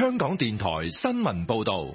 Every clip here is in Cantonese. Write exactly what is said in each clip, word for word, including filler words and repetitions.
香港電台新聞報道。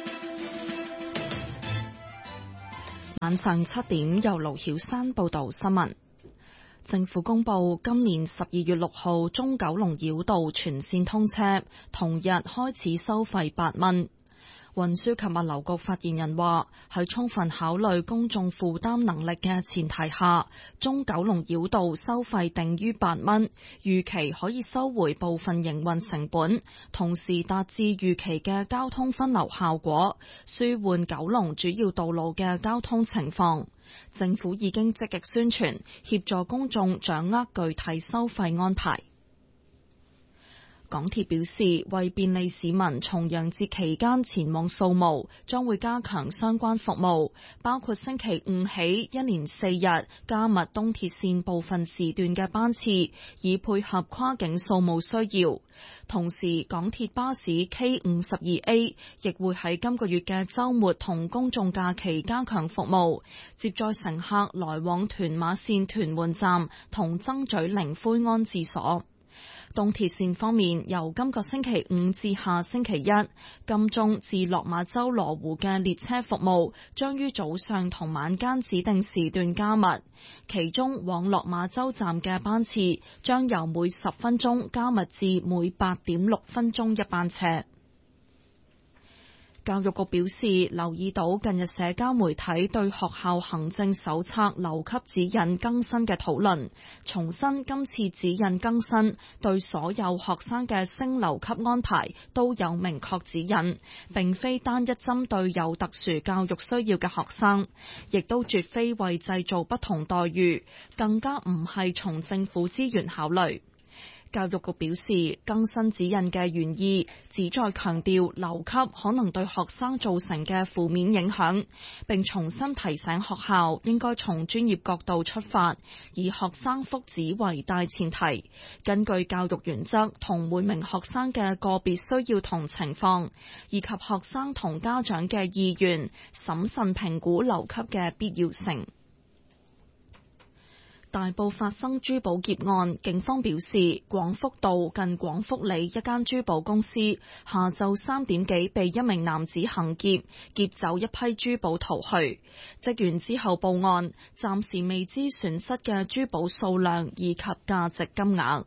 晚上七點，由盧曉山報道新聞。政府公布今年十二月六號中九龍繞道全線通車，同日開始收費八蚊。運輸及物流局發言人話，喺充分考慮公眾負擔能力嘅前提下，中九龍繞道收費定於八蚊，預期可以收回部分營運成本，同時達至預期嘅交通分流效果，舒緩九龍主要道路嘅交通情況。政府已經積極宣傳，協助公眾掌握具體收費安排。港鐵表示，為便利市民重陽節期間前往掃墓，將會加強相關服務，包括星期五起一連四日加密東鐵線部分時段嘅班次，以配合跨境掃墓需要。同時，港鐵巴士 K 五十二 A 亦會喺今個月嘅週末同公眾假期加強服務，接載乘客來往屯馬線屯門站同曾咀靈灰安置所。東鐵線方面，由今個星期五至下星期一，金鐘至落馬洲羅湖嘅列車服務將於早上同晚間指定時段加密，其中往落馬洲站嘅班次將由每十分鐘加密至每八點六分鐘一班車。教育局表示，留意到近日社交媒體對學校行政手冊留級指引更新嘅討論，重申今次指引更新對所有學生嘅升留級安排都有明確指引，並非單一針對有特殊教育需要嘅學生，亦都絕非為製造不同待遇，更加唔係從政府資源考慮。教育局表示，更新指引嘅原意旨在強調留級可能對學生造成嘅負面影響，並重新提醒學校應該從專業角度出發，以學生福祉為大前提，根據教育原則同每名學生嘅個別需要同情況，以及學生同家長嘅意願，審慎評估留級嘅必要性。大埔發生珠寶劫案，警方表示，廣福道近廣福里一間珠寶公司下晝三點幾被一名男子行劫，劫走一批珠寶逃去。職員之後報案，暫時未知損失嘅珠寶數量以及價值金額。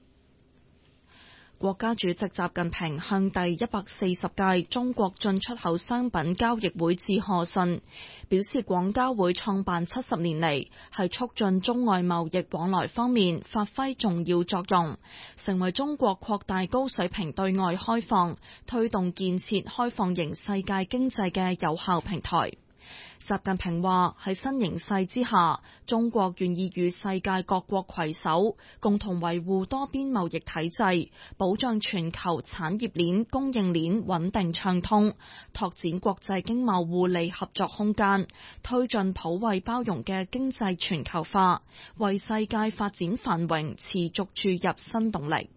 國家主席習近平向第一百四十屆中國進出口商品交易會致賀信，表示廣交會創辦七十年嚟，係促進中外貿易往來方面發揮重要作用，成為中國擴大高水平對外開放、推動建設開放型世界經濟嘅有效平台。習近平話，喺新形勢之下，中國願意與世界各國攜手，共同維護多邊貿易體制，保障全球產業鏈、供應鏈穩定暢通，拓展國際經貿互利合作空間，推進普惠包容嘅經濟全球化，為世界發展繁榮持續注入新動力。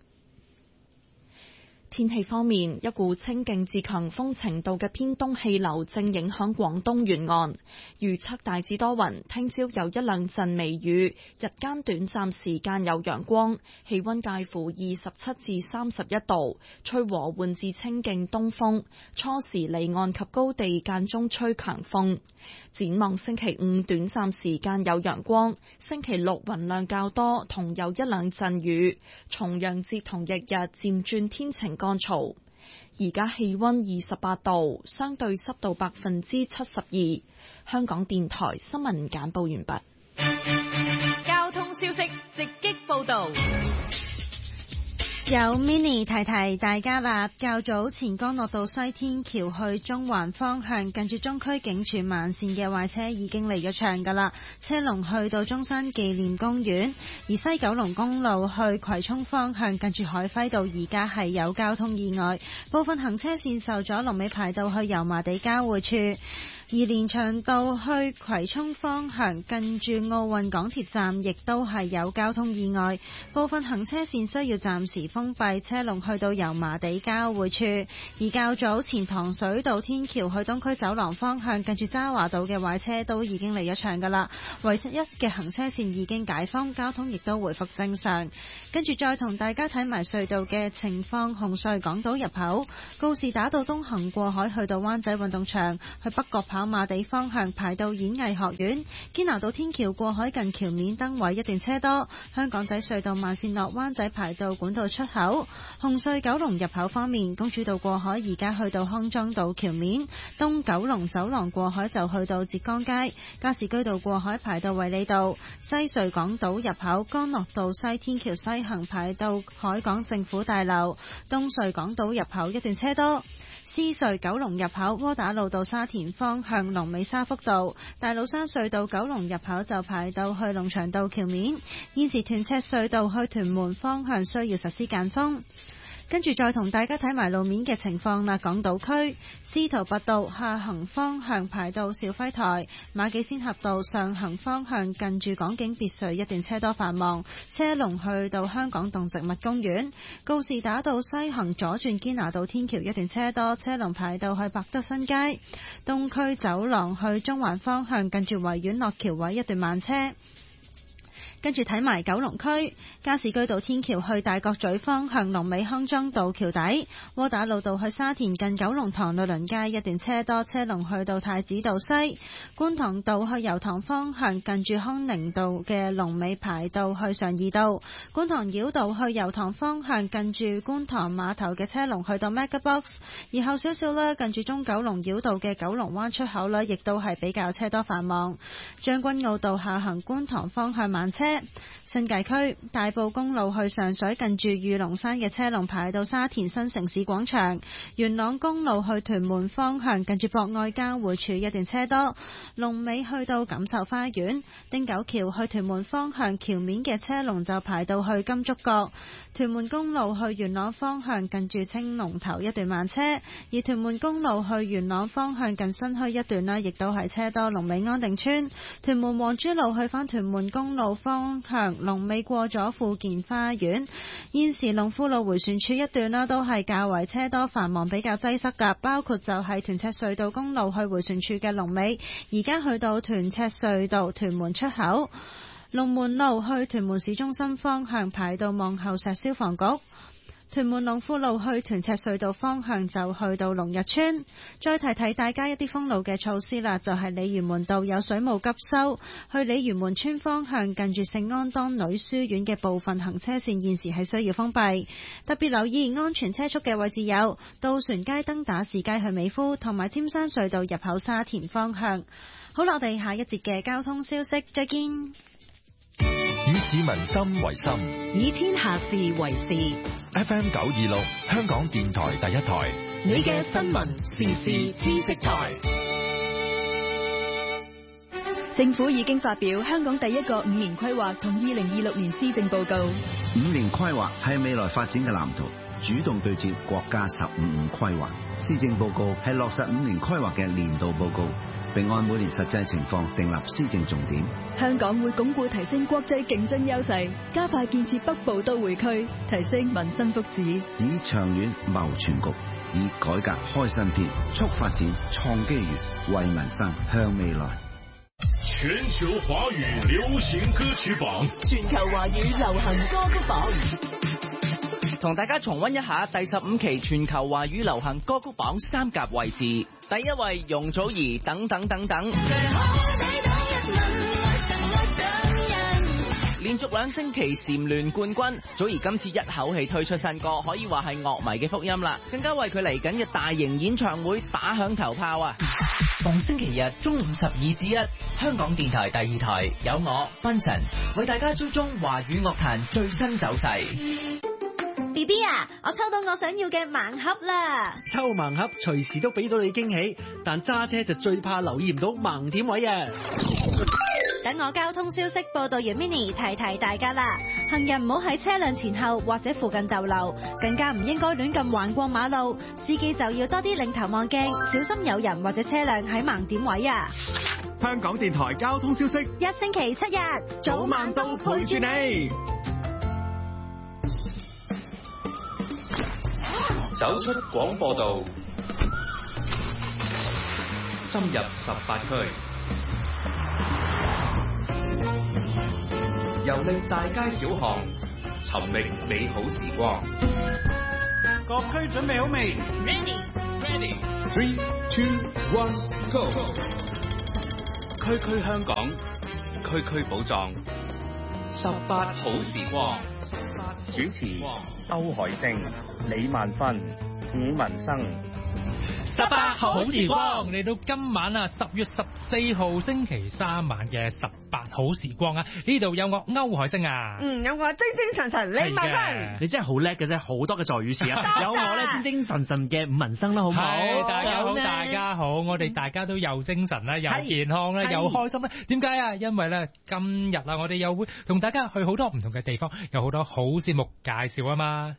天氣方面，一股清勁至強風程度嘅偏東氣流正影響廣東沿岸，預測大致多雲，聽朝有一兩陣微雨，日間短暫時間有陽光，氣溫介乎二十七至三十一度，吹和緩至清勁東風，初時離岸及高地間中吹強風。展望星期五短暫時間有陽光，星期六雲量較多，同有一兩陣雨。重陽節同日日漸轉天晴乾燥。而家氣溫二十八度，相對濕度百分之七十二。香港電台新聞簡報完畢。 交通消息直擊報道。 有 mini 提提大家啦，較早前干諾道西天橋去中環方向，近住中區警署慢線嘅壞車已經離咗場噶啦，車龍去到中山紀念公園。而西九龍公路去葵涌方向，近住海輝道而家係有交通意外，部分行車線受阻，龍尾排到去油麻地交匯處。 而連翔道去葵涌方向近住奧運港鐵站亦都係有交通意外，部分行車線需要暫時封閉，車龍去到油麻地交匯處。而較早前糖水道天橋去東區走廊方向近住渣華道嘅壞車都已經離咗場㗎啦，唯一嘅行車線已經解封，交通亦都回復正常。跟住再同大家睇埋隧道嘅情況，紅隧港島入口告士打道東行過海去到灣仔運動場，去北角跑馬地方向排到演藝學院，堅拿道天橋過海近橋面燈位一段車多。香港仔隧道慢線落灣仔排到管道出口。紅隧九龍入口方面，公主道過海而家去到康莊道橋面，東九龍走廊過海就去到浙江街，加士居道過海排到衛理道。西隧港島入口干諾道西天橋西行排到海港政府大樓，東隧港島入口一段車多。獅隧九龍入口窩打老道沙田方向龍尾沙福道，大老山隧道九龍入口就排到去龍翔道橋面。現時屯赤隧道去屯門方向需要實施間封。跟住再同大家睇埋路面嘅情況啦。港島區司徒拔道下行方向排到肇輝台，馬己仙峽道上行方向近住港景別墅一段車多繁忙，車龍去到香港動植物公園。告士打道西行左轉堅拿道天橋一段車多，車龍排到去百德新街。東區走廊去中環方向近住維園落橋位一段慢車。跟住睇埋九龍區加士居道天橋去大角咀方向龍尾康莊道橋底，窩打老道去沙田近九龍塘律倫街一段車多，車龍去到太子道西。觀塘道去油塘方向近住康寧道嘅龍尾排到去常怡道。觀塘繞道去油塘方向近住觀塘碼頭嘅車龍去到 MegaBox， 而後少少啦，近住中九龍繞道嘅九龍灣出口啦，亦都係比較車多繁忙。將軍澳道下行觀塘方向慢車。新界區大埔公路去上水近住御龍山嘅車龍排到沙田新城市廣場。元朗公路去屯門方向近住博愛交匯處一段車多，龍尾去到錦繡花園。汀九橋去屯門方向橋面嘅車龍就排到去金竹角。屯門公路去元朗方向近住青龍頭一段慢車，而屯門公路去元朗方向近新墟一段啦，亦都係車多，龍尾安定村。屯門黃珠路去返屯門公路方向龍尾過咗富健花園。現時龍富路回旋處一段啦，都係較為車多繁忙，比較擠塞噶，包括就係屯赤隧道公路去回旋處嘅龍尾，而家去到屯赤隧道屯門出口。龍門路去屯門市中心方向排到望后石消防局。屯門龍富路去屯赤隧道方向就去到龍日村。再提提大家一啲封路嘅措施啦，就係鯉魚門道有水務急修，去鯉魚門村方向近住聖安當女書院嘅部分行車線現時係需要封閉，特別留意安全車速嘅位置有渡船街登打士街去美孚，同埋尖山隧道入口沙田方向。好啦，我哋下一節嘅交通消息再見。 以市民心為心， 以天下事為事。 F M 九二六，香港電台第一台， 你嘅新聞時事知識台。政府已經發表香港第一個五年規劃同二零二六年施政報告。 五年規劃係未來發展嘅藍圖，主動對接國家十五五規劃。施政報告係落實五年規劃嘅年度報告，並按每年實際情況訂立施政重點。 香港會鞏固提升國際競爭優勢，加快建設北部都會區，提升民生福祉， 以長遠謀全局，以改革開新篇，促發展創機遇，為民生向未來。 全球華語流行歌曲榜， 全球華語流行歌曲榜， 同大家重溫一下第十五期全球華語流行歌曲榜三甲位置。第一位容祖兒，等等等等，連續兩星期蟬聯冠軍。祖兒今次一口氣推出新歌，可以話係樂迷嘅福音啦，更加為佢嚟緊嘅大型演唱會打響頭炮啊！逢星期日中午十二至一，香港電台第二台有我芬晨為大家追蹤華語樂壇最新走勢。 B B 啊，我抽到我想要嘅盲盒啦！ 抽盲盒隨時都俾到你驚喜，但揸車就最怕留意唔到盲點位啊！ 等我交通消息報道員 Mini 提提大家啦，行人唔好喺車輛前後或者附近逗留，更加唔應該亂咁橫過馬路，司機就要多啲擰頭望鏡，小心有人或者車輛喺盲點位啊！ 香港電台交通消息， 一星期七日早晚都陪住你， 走出廣播道，深入十八區，遊歷大街小巷，尋覓美好時光。 各區準備好未 ？Ready, ready. Three, two, one, go. 區區香港，區區寶藏，十八好時光。主持歐海星、李萬芬、伍文生。 十八好時光嚟到今晚啊，十月十四號星期三晚嘅十八好時光啊！呢度有我歐海星啊， 嗯，有我精精神神李萬芬， 你真係好叻嘅啫，好多嘅助語詞啊！有我咧精精神神嘅伍文生啦，好唔好？ 大家好，大家好，我哋大家都有精神啦，又健康啦，又開心啦。點解啊？因為咧今日啊，我哋又會同大家去好多唔同嘅地方，有好多好節目介紹啊嘛。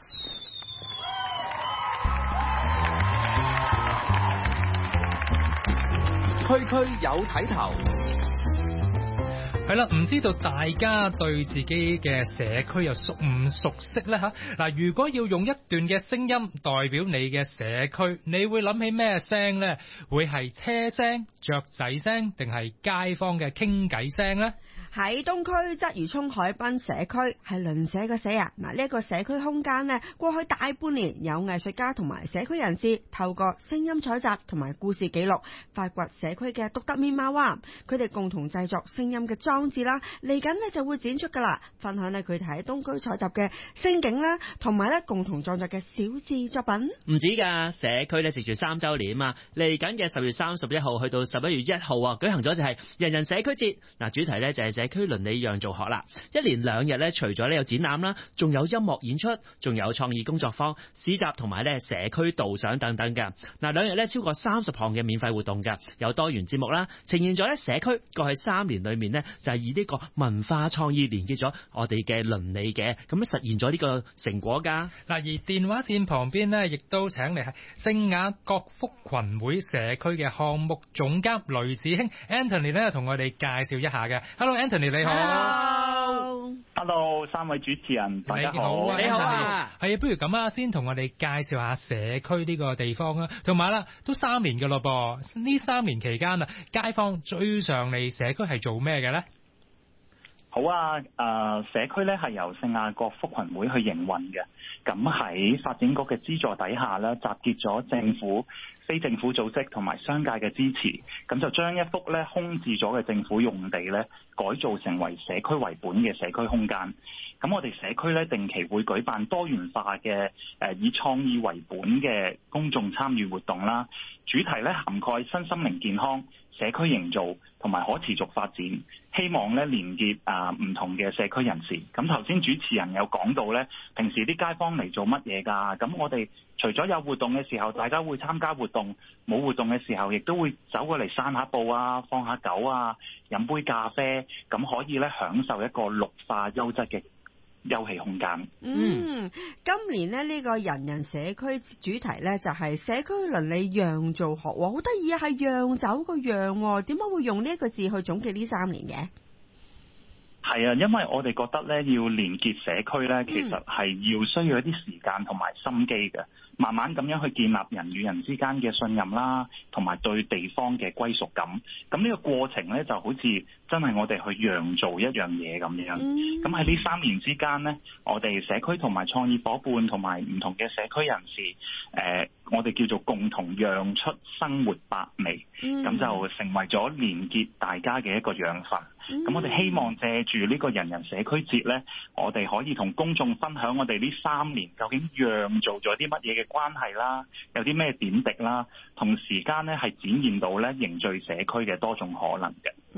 區區有睇頭， 係啦，唔知道大家對自己嘅社區又熟唔熟悉呢？吓？嗱，如果要用一段嘅聲音代表你嘅社區，你會諗起咩聲呢？會係車聲、雀仔聲，定係街坊嘅傾偈聲呢？ 喺東區鰂魚涌海濱社區係鄰舍嘅社啊！嗱，呢一個社區空間呢，過去大半年有藝術家同埋社區人士透過聲音採集同埋故事記錄，發掘社區嘅獨特面貌啊！佢哋共同製作聲音嘅裝置啦，嚟緊呢就會展出噶啦，分享呢佢哋喺東區採集嘅聲景啦，同埋呢共同創作嘅小字作品。 唔止噶，社區呢藉住三週年啊，嚟緊嘅十月三十一號去到十一月一號啊，舉行咗就係人人社區節。嗱，主題呢就係社區倫理讓做學啦，一連兩日咧，除咗咧有展覽啦，仲有音樂演出，仲有創意工作坊、市集同埋咧社區導賞等等嘅。嗱，兩日咧超過三十項嘅免費活動嘅，有多元節目啦，呈現咗咧社區過去三年裏面呢，就係以呢個文化創意連結咗我哋嘅倫理嘅，咁樣實現咗呢個成果噶。 嗱，而電話線旁邊呢，亦都請嚟係聖雅各福群會社區嘅項目總監雷子興 Anthony 咧，同我哋介紹一下嘅。Hello Anthony，你好。 Hello，Hello， Hello， 三位主持人，大家好。 你好啊，係啊，不如咁啊，先同我哋介紹下社區呢個地方啊，同埋啦，都三年嘅咯噃，呢三年期間啊，街坊追上嚟社區係做咩嘅咧？ 好啊，誒、呃，社區咧係由聖雅各福群會去營運嘅，咁喺發展局嘅資助底下咧，集結咗政府、非政府組織同埋商界嘅支持，咁就將一幅咧空置咗嘅政府用地咧，改造成為社區為本嘅社區空間。咁我哋社區咧定期會舉辦多元化嘅誒以創意為本嘅公眾參與活動啦，主題咧涵蓋身心靈健康、社區營造同埋可持續發展，希望咧連結啊唔同嘅社區人士。咁頭先主持人有講到咧，平時啲街坊嚟做乜嘢㗎？咁我哋除咗有活動嘅時候，大家會參加活動；冇活動嘅時候，亦都會走過嚟散下步啊、放下狗啊、飲杯咖啡，咁可以咧享受一個綠化優質嘅休憩空間。 嗯，今年呢，呢個人人社區主題呢，就係社區倫理讓做學，好得意啊，係讓走個讓，點解會用呢一個字去總結呢三年嘅？ 係啊，因為我哋覺得咧，要連結社區咧，其實係要需要一啲時間同埋心機嘅，慢慢咁樣去建立人與人之間嘅信任啦，同埋對地方嘅歸屬感。咁呢個過程咧，就好似真係我哋去讓做一樣嘢咁樣。咁喺呢三年之間呢，我哋社區同埋創意夥伴同埋唔同嘅社區人士，誒、呃，我哋叫做共同讓出生活百味，咁、嗯、就成為咗連結大家嘅一個養分。咁、嗯、我哋希望借住呢個人人社區節呢，我哋可以同公眾分享我哋呢三年究竟讓做咗啲乜嘢嘅關係啦，有啲咩點滴啦，同時間呢係展現到呢凝聚社區嘅多種可能嘅。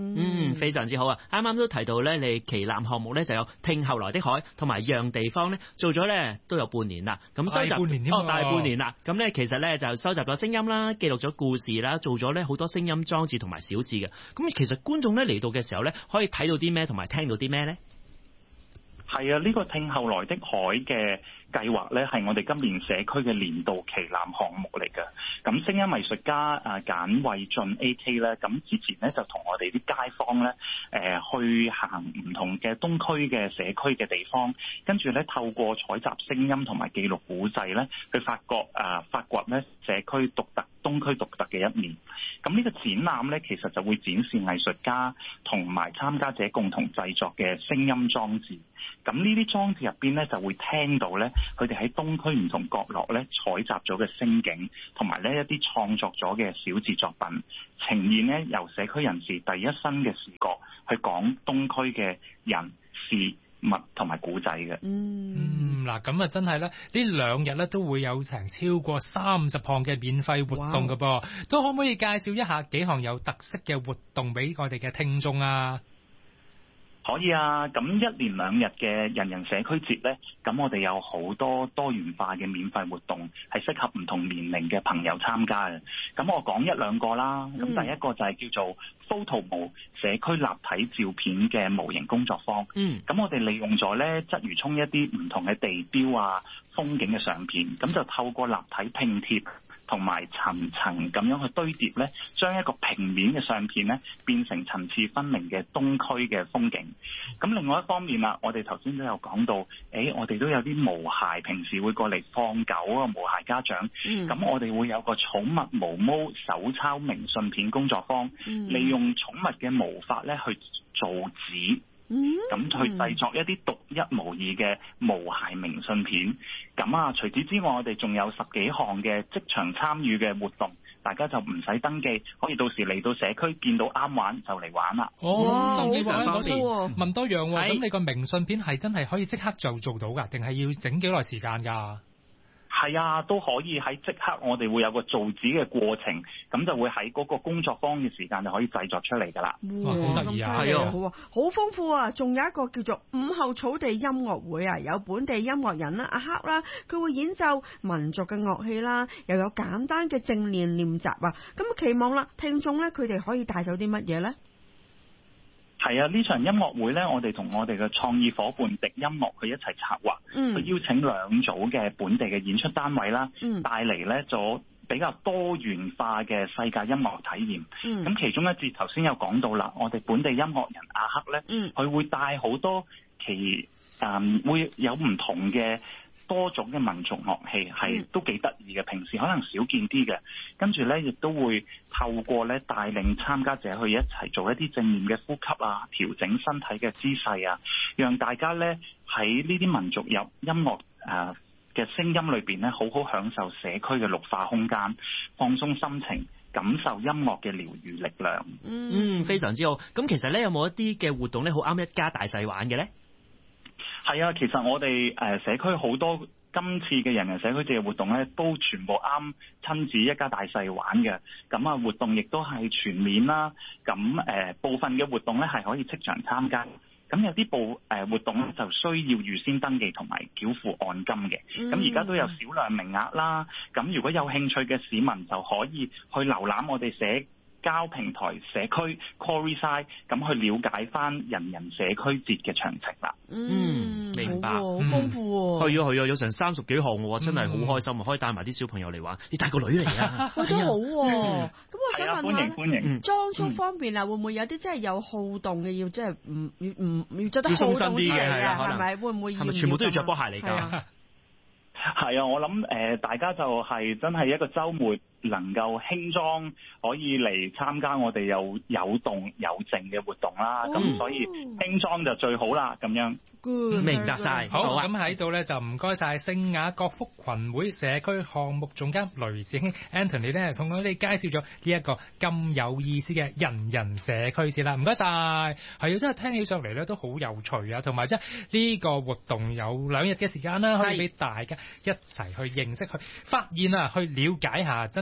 嗯，非常之好啊！啱啱都提到咧，你旗艦項目咧就有聽後來的海同埋讓地方咧做咗咧都有半年啦。咁收集大半年添哦，大半年啦。咁咧其實咧就收集咗聲音啦，記錄咗故事啦，做咗咧好多聲音裝置同埋小誌嘅。咁其實觀眾咧嚟到嘅時候咧，可以睇到啲咩同埋聽到啲咩咧？ 係啊，呢、這個聽後來的海嘅計劃咧，係我哋今年社區嘅年度旗艦項目嚟嘅。咁聲音藝術家啊簡慧俊 A K 咧，咁之前咧就同我哋啲街坊咧，誒、呃、去行唔同嘅東區嘅社區嘅地方，跟住咧透過採集聲音同埋記錄古仔咧，去發覺啊發掘咧社區獨特東區獨特嘅一面。咁呢個展覽咧，其實就會展示藝術家同埋參加者共同製作嘅聲音裝置。咁呢啲裝置入邊咧，就會聽到咧，佢哋喺東區唔同角落咧採集咗嘅聲景，同埋咧一啲創作咗嘅小誌作品，呈現咧由社區人士第一身嘅視角去講東區嘅人事物同埋古仔嘅。 嗯，嗱咁啊，真係咧，呢兩日咧都會有成超過三十項嘅免費活動㗎噃，都可唔可以介紹一下幾項有特色嘅活動俾我哋嘅聽眾啊？ 可以啊，咁一連兩日嘅人人社區節呢，咁我哋有好多多元化嘅免費活動，係適合唔同年齡嘅朋友參加嘅。咁我講一兩個啦。咁、嗯、第一個就係叫做 Photomo 社區立體照片嘅模型工作坊。嗯，咁我哋利用咗呢鰂魚涌一啲唔同嘅地標啊、風景嘅相片，咁就透過立體拼貼同埋層層咁樣去堆疊咧，將一個平面嘅相片咧變成層次分明嘅東區嘅風景。咁另外一方面啦，我哋頭先都有講到，誒、欸，我哋都有啲毛孩平時會過嚟放狗啊，毛孩家長。咁、嗯、我哋會有個寵物毛毛手抄明信片工作坊，嗯、利用寵物嘅毛髮咧去做紙。咁、嗯、去製作一啲獨一無二嘅毛孩明信片。咁啊，除此之外，我哋仲有十幾項嘅即場參與嘅活動，大家就唔使登記，可以到時嚟到社區見到啱玩就嚟玩啦。 哦，咁你話嗰邊問多樣喎，咁你個明信片係真係可以即刻就做到㗎，定係要整幾耐時間㗎？ 係啊，都可以喺即刻，我哋會有個造紙嘅過程，咁就會喺嗰個工作坊嘅時間就可以製作出嚟㗎啦。 哇，好得意啊！係啊，好啊，好豐富啊！仲有一個叫做午後草地音樂會啊，有本地音樂人啦，阿黑啦，佢會演奏民族嘅樂器啦，又有簡單嘅正念練習啊。咁期望啦，聽眾咧，佢哋可以帶走啲乜嘢咧？ 係啊，呢場音樂會呢，我哋同我哋嘅創意伙伴迪音樂去一齊策劃，嗯、去邀請兩組嘅本地嘅演出單位啦，嗯、帶嚟呢咗比較多元化嘅世界音樂體驗。咁、嗯、其中一節頭先有講到啦，我哋本地音樂人阿克呢，佢、嗯、會帶好多其誒、嗯、會有唔同嘅多種嘅民族樂器，係都幾得意嘅，平時可能少見啲嘅。跟住咧，亦都會透過咧帶領參加者去一齊做一啲正念嘅呼吸啊，調整身體嘅姿勢啊，讓大家咧喺呢啲民族有音樂誒嘅聲音裏邊咧，好好享受社區嘅綠化空間，放鬆心情，感受音樂嘅療愈力量。 嗯，非常之好。咁其實咧，有冇一啲嘅活動咧，好啱一家大細玩嘅咧？ 係啊，其實我哋誒社區好多今次嘅人人社區節嘅活動咧，都全部啱親子一家大細玩嘅。咁啊，活動亦都係全面啦。咁誒、呃、部分嘅活動咧係可以即場參加。咁有啲部誒、呃、活動咧就需要預先登記同埋繳付按金嘅。咁而家都有少量名額啦。咁如果有興趣嘅市民就可以去瀏覽我哋社交平台社區 Coryside， 咁去了解翻人人社區節嘅詳情啦。 嗯，明白，好豐富喎。 係啊係啊，有成三十幾項喎，真係好開心啊！可以帶埋啲小朋友嚟玩，你帶個女嚟啊， 都好喎。咁我想問下， 歡迎歡迎。 裝束方面啊，會唔會有啲真係有好動嘅，要即係唔要唔要着得好動啲嘅？係咪會唔會？ 係咪全部都要着波鞋嚟㗎？ 係啊，我諗誒、呃，大家就係真係一個週末能夠輕裝可以嚟參加我哋有有動有靜嘅活動啦。咁、哦、所以輕裝就最好啦。咁樣， 明白晒。 好，咁喺度咧就唔該晒聖雅各福群會社區項目總監雷兆興 Anthony 咧，同我哋介紹咗呢一個咁有意思嘅人人社區節啦。唔該晒，係啊，真係聽起上嚟咧都好有趣啊，同埋即係呢個活動有兩日嘅時間啦，可以俾大家一齊去認識、去發現啊、去了解下，真係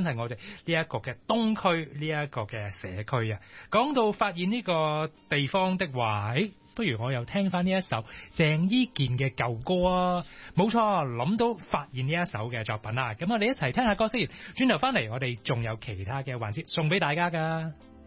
係我哋呢一個嘅東區呢一個嘅社區啊。講到發現呢個地方的話，誒，不如我又聽翻呢一首鄭伊健嘅舊歌啊！冇錯，諗到發現呢一首嘅作品啦。咁我哋一齊聽下歌先，轉頭翻嚟我哋仲有其他嘅環節送俾大家噶。